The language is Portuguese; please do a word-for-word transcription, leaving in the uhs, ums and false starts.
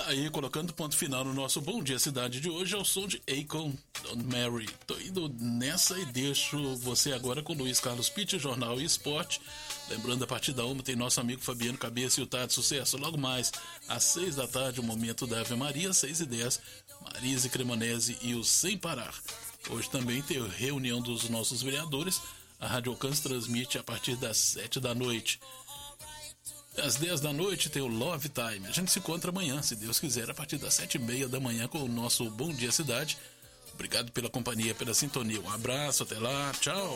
Aí, colocando ponto final no nosso Bom Dia Cidade de hoje, ao som de Akon, Don't Marry. Tô indo nessa e deixo você agora com Luiz Carlos Pitt, Jornal e Esporte. Lembrando, a partir da uma tem nosso amigo Fabiano Cabeça e o Tá de Sucesso. Logo mais, às seis da tarde, o Momento da Ave Maria, seis e dez, Marise Cremonese e o Sem Parar. Hoje também tem reunião dos nossos vereadores. A Rádio Alcance transmite a partir das sete da noite. Às dez da noite tem o Love Time. A gente se encontra amanhã, se Deus quiser, a partir das sete e meia da manhã com o nosso Bom Dia Cidade. Obrigado pela companhia, pela sintonia. Um abraço, até lá, tchau.